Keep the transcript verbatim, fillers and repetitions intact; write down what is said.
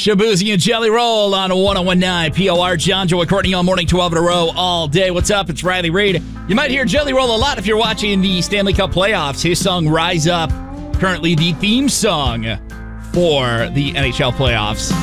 Shabuzi and Jelly Roll on one oh one point nine P O R. John, Joe, and Courtney all morning, twelve in a row, all day. What's up? It's Riley Reid. You might hear Jelly Roll a lot if you're watching the Stanley Cup playoffs. His song, Rise Up, currently the theme song for the N H L playoffs.